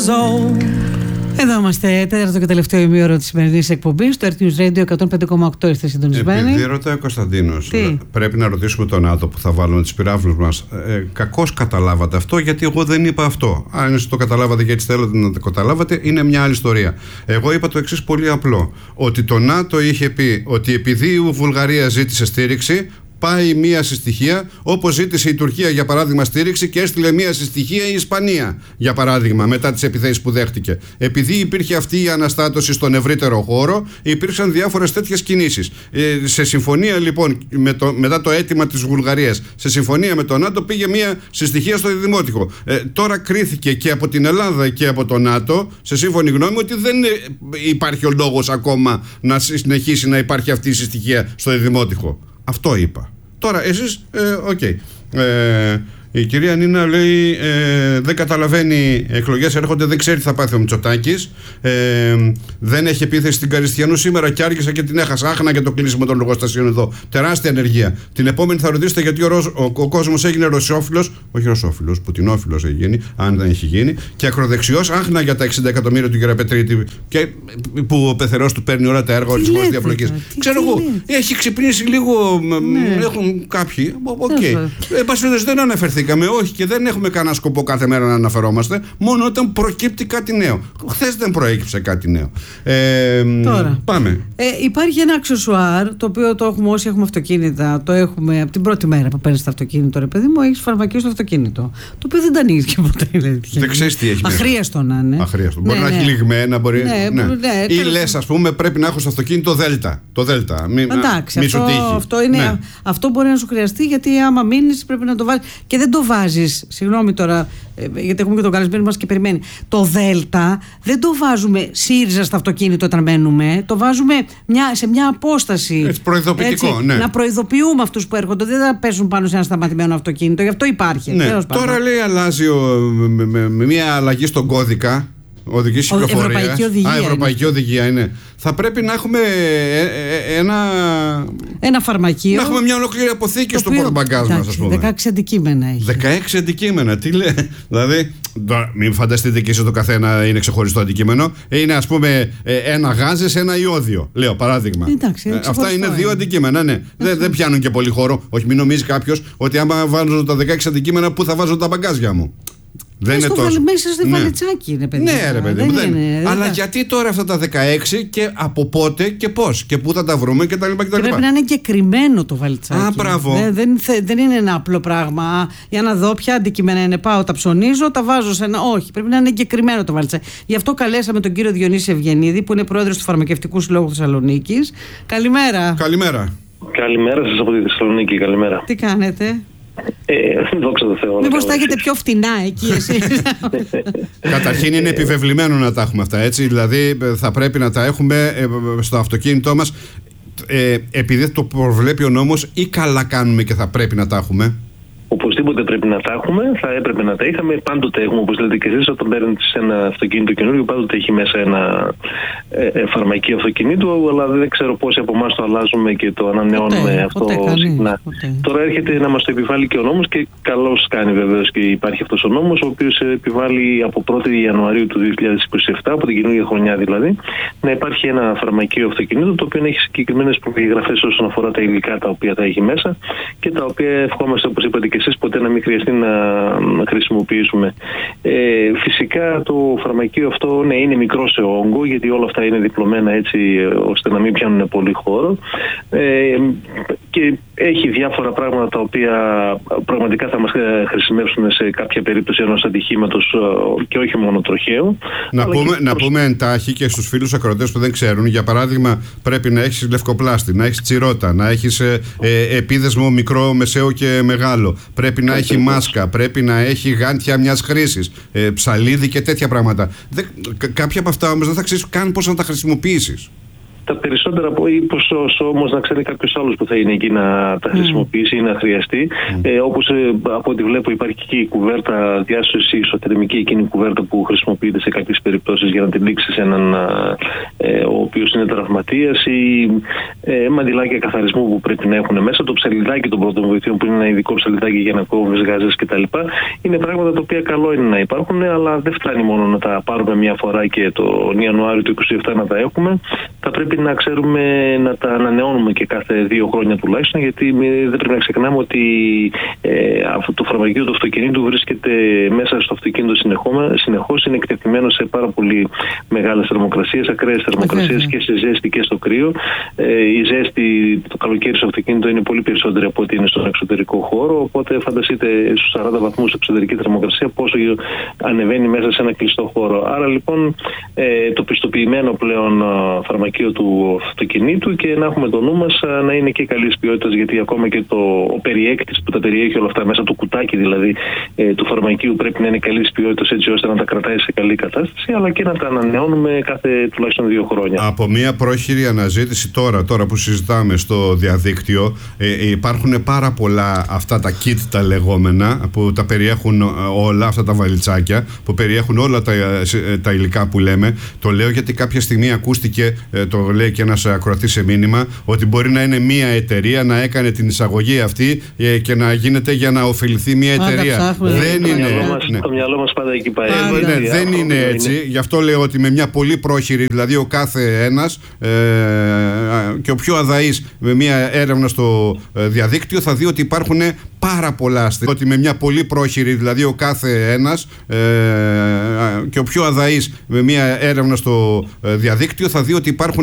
Εδώ είμαστε, τέταρτο και τελευταίο ημίωρο της σημερινής εκπομπής, το RT News Radio 105,8 είστε συντονισμένοι. Επειδή ρωτάει ο Κωνσταντίνος, πρέπει να ρωτήσουμε τον ΝΑΤΟ που θα βάλουν τις πυράβλους μας. Κακώς καταλάβατε αυτό, γιατί εγώ δεν είπα αυτό. Αν εσείς το καταλάβατε γιατί θέλετε να το καταλάβατε, είναι μια άλλη ιστορία. Εγώ είπα το εξής πολύ απλό. Ότι το ΝΑΤΟ είχε πει ότι επειδή η Βουλγαρία ζήτησε στήριξη, πάει μία συστοιχεία, όπως ζήτησε η Τουρκία για παράδειγμα στήριξη και έστειλε μία συστοιχεία η Ισπανία για παράδειγμα μετά τις επιθέσεις που δέχτηκε. Επειδή υπήρχε αυτή η αναστάτωση στον ευρύτερο χώρο, υπήρξαν διάφορες τέτοιες κινήσεις. Σε συμφωνία λοιπόν μετά το αίτημα της Βουλγαρίας, σε συμφωνία με το ΝΑΤΟ πήγε μία συστοιχεία στο Δημότυχο. Τώρα κρίθηκε και από την Ελλάδα και από το ΝΑΤΟ σε σύμφωνη γνώμη ότι δεν υπάρχει ο λόγος ακόμα να συνεχίσει να υπάρχει αυτή η συστοιχεία στο Δημότυχο. Αυτό είπα. Τώρα εσείς, η κυρία Νίνα λέει δεν καταλαβαίνει, εκλογές έρχονται, δεν ξέρει τι θα πάθει ο Μητσοτάκης, δεν έχει επίθεση στην Καριστιανού σήμερα και άργησα και την έχασα. Άχνα και το κλείσιμο των εργοστασίων εδώ. Τεράστια ενεργεία. Την επόμενη θα ρωτήσετε γιατί ο κόσμος έγινε ρωσόφιλος, όχι ρωσόφιλος, πουτινόφιλος έχει γίνει, αν δεν έχει γίνει, και ακροδεξιός. Άχνα για τα 60 εκατομμύρια του κ. Πετρίτη και που ο πεθερός του παίρνει όλα τα έργα της χώρας διαφλογής. Ξέρω εγώ, έχει ξυπνήσει λίγο, έχουν κάποιοι. Εν πάση περιπτώσει δεν αναφερθεί. Όχι, και δεν έχουμε κανένα σκοπό κάθε μέρα να αναφερόμαστε, μόνο όταν προκύπτει κάτι νέο. Χθες δεν προέκυψε κάτι νέο. Τώρα, πάμε. Υπάρχει ένα αξεσουάρ, το οποίο το έχουμε όσοι έχουμε αυτοκίνητα, το έχουμε από την πρώτη μέρα που παίρνεις το αυτοκίνητο, ρε παιδί μου, έχεις φαρμακείο στο αυτοκίνητο. Το οποίο δεν τα ανοίγεις και ποτέ. Δεν ξέρεις τι έχει. Αχρίαστο να είναι. Αχρίαστο. Μπορεί να έχει λιγμένα, μπορεί. Ή λες, ας πούμε, πρέπει να έχω στο αυτοκίνητο Δέλτα. Το Δέλτα. Εντάξει, αυτό μπορεί να σου χρειαστεί, γιατί άμα μείνεις πρέπει να το βάλεις. Και δεν το βάζεις, συγγνώμη τώρα, γιατί έχουμε και τον καλεσμένο μας και περιμένει. Το Δέλτα δεν το βάζουμε ΣΥΡΙΖΑ στο αυτοκίνητο όταν μένουμε, το βάζουμε σε μια απόσταση. Έτσι, προειδοποιητικό, έτσι, ναι. Να προειδοποιούμε αυτούς που έρχονται, δεν θα πέσουν πάνω σε ένα σταματημένο αυτοκίνητο, γι' αυτό υπάρχει. Ναι. Τώρα λέει αλλάζει με μια αλλαγή στον κώδικα. Οδηγής κυκλοφορίας. Ευρωπαϊκή οδηγία είναι. Θα πρέπει να έχουμε ένα φαρμακείο. Να έχουμε μια ολόκληρη αποθήκη στο πορτμπαγκάζ μας, ας πούμε. 16 αντικείμενα έχει. 16 αντικείμενα, τι λέει. Δηλαδή, μην φανταστείτε και εσείς το καθένα είναι ξεχωριστό αντικείμενο. Είναι, ας πούμε, ένα γάζες, ένα ιόδιο. Λέω παράδειγμα. Εντάξει, αυτά είναι δύο αντικείμενα, ναι. Δεν πιάνουν και πολύ χώρο. Όχι, μην νομίζει κάποιος ότι άμα βάζω τα 16 αντικείμενα, πού θα βάζω τα μπαγκάζια μου. Δεν είναι τόσο. Μέσα στο βαλιτσάκι είναι, παιδί. Ναι, ρε παιδί μου. Αλλά γιατί τώρα αυτά τα 16 και από πότε και πώς και πού θα τα βρούμε κτλ. Πρέπει να είναι εγκεκριμένο το βαλιτσάκι. Α, μπράβο. Δεν είναι ένα απλό πράγμα. Για να δω ποια αντικείμενα είναι. Πάω, τα ψωνίζω, τα βάζω σε ένα. Όχι, πρέπει να είναι εγκεκριμένο το βαλιτσάκι. Γι' αυτό καλέσαμε τον κύριο Διονύση Ευγενίδη, που είναι πρόεδρος του Φαρμακευτικού Συλλόγου Θεσσαλονίκης. Καλημέρα. Καλημέρα. Καλημέρα σας από τη Θεσσαλονίκη. Καλημέρα. Τι κάνετε? Δόξα τω Θεώ. Μήπως τα έχετε πιο φτηνά εκεί εσείς? Καταρχήν είναι επιβεβλημένο να τα έχουμε αυτά, έτσι. Δηλαδή θα πρέπει να τα έχουμε στο αυτοκίνητό μας επειδή το προβλέπει ο νόμος, ή καλά κάνουμε και θα πρέπει να τα έχουμε? Οπωσδήποτε πρέπει να τα έχουμε, θα έπρεπε να τα είχαμε. Πάντοτε έχουμε, όπως λέτε και εσείς, όταν παίρνεις ένα αυτοκίνητο καινούριο, πάντοτε έχει μέσα ένα φαρμακείο αυτοκινήτου, αλλά δεν ξέρω πόσοι από εμάς το αλλάζουμε και το ανανεώνουμε αυτό συχνά. Τώρα έρχεται να μας το επιβάλλει και ο νόμος, και καλώς κάνει βεβαίως και υπάρχει αυτός ο νόμος, ο οποίος επιβάλλει από 1η Ιανουαρίου του 2027, από την καινούργια χρονιά δηλαδή, να υπάρχει ένα φαρμακείο αυτοκινήτου, το οποίο έχει συγκεκριμένες προδιαγραφές όσον αφορά τα υλικά τα οποία θα έχει μέσα και τα οποία ευχόμαστε, όπως είπατε και εσείς, ποτέ να μην χρειαστεί να χρησιμοποιήσουμε. Φυσικά το φαρμακείο αυτό είναι μικρό σε όγκο, γιατί όλα αυτά είναι διπλωμένα έτσι ώστε να μην πιάνουν πολύ χώρο, και έχει διάφορα πράγματα τα οποία πραγματικά θα μας χρησιμεύσουν σε κάποια περίπτωση ενός ατυχήματος, και όχι μόνο τροχαίου. Να πούμε εντάχει και στους φίλους ακροατές που δεν ξέρουν, για παράδειγμα πρέπει να έχεις λευκοπλάστη, να έχεις τσιρότα, να έχεις επίδεσμο μικρό, μεσαίο και μεγάλο, πρέπει να έχει μάσκα, πρέπει να έχει γάντια μιας χρήσης, ψαλίδι και τέτοια πράγματα. Κάποια από αυτά όμως δεν θα ξέρεις καν πώς να τα χρησιμοποιήσεις. τα περισσότερα ίσως όμως να ξέρει κάποιος άλλος που θα είναι εκεί να τα χρησιμοποιήσει ή να χρειαστεί. Όπως από ό,τι βλέπω υπάρχει και η κουβέρτα διάσωση, η ισοθερμική εκείνη κουβέρτα που χρησιμοποιείται σε κάποιες περιπτώσεις για να την λήξει σε έναν ο οποίος είναι τραυματίας, ή μαντιλάκια καθαρισμού που πρέπει να έχουν μέσα, το ψαλιδάκι των πρώτων βοηθειών που είναι ένα ειδικό ψαλιδάκι για να κόβεις γάζες κτλ. Είναι πράγματα τα οποία καλό είναι να υπάρχουν, αλλά δεν φτάνει μόνο να τα πάρουμε μια φορά και τον Ιανουάριο του 2027 να τα έχουμε. Θα πρέπει να ξέρουμε να τα ανανεώνουμε και κάθε 2 χρόνια τουλάχιστον, γιατί δεν πρέπει να ξεχνάμε ότι αυτό το φαρμακείο του αυτοκινήτου βρίσκεται μέσα στο αυτοκίνητο συνεχώς, είναι εκτεθειμένο σε πάρα πολύ μεγάλες θερμοκρασίες, ακραίες θερμοκρασίες και σε ζέστη και στο κρύο. Η ζέστη το καλοκαίρι στο αυτοκίνητο είναι πολύ περισσότερη από ό,τι είναι στον εξωτερικό χώρο, οπότε φανταστείτε στους 40 βαθμούς εξωτερική θερμοκρασία πόσο ανεβαίνει μέσα σε ένα κλειστό χώρο. Άρα λοιπόν το πιστοποιημένο πλέον φαρμακείο του αυτοκινήτου, και να έχουμε το νου μας να είναι και καλής ποιότητας, γιατί ακόμα και ο περιέκτης που τα περιέχει όλα αυτά μέσα, το κουτάκι δηλαδή του φαρμακείου πρέπει να είναι καλής ποιότητας, έτσι ώστε να τα κρατάει σε καλή κατάσταση, αλλά και να τα ανανεώνουμε κάθε τουλάχιστον 2 χρόνια. Από μια πρόχειρη αναζήτηση τώρα που συζητάμε στο διαδίκτυο, υπάρχουν πάρα πολλά αυτά τα kit τα λεγόμενα που τα περιέχουν όλα αυτά τα βαλιτσάκια, που περιέχουν όλα τα υλικά που λέμε. Το λέω γιατί κάποια στιγμή ακούστηκε, το λέει και ένας ακροατής σε μήνυμα, ότι μπορεί να είναι μια εταιρεία να έκανε την εισαγωγή αυτή και να γίνεται για να ωφεληθεί μια εταιρεία. Δεν είναι. Το μυαλό μας πάντα εκεί πάει. Δεν είναι έτσι. Γι' αυτό λέω ότι με μια πολύ πρόχειρη, δηλαδή ο κάθε ένας και ο πιο αδαής με μια έρευνα στο διαδίκτυο θα δει ότι υπάρχουν πάρα πολλά στοιχεία. Ότι με μια πολύ πρόχειρη, δηλαδή ο κάθε ένας και ο πιο αδαής με μια έρευνα στο διαδίκτυο θα δει ότι υπάρχουν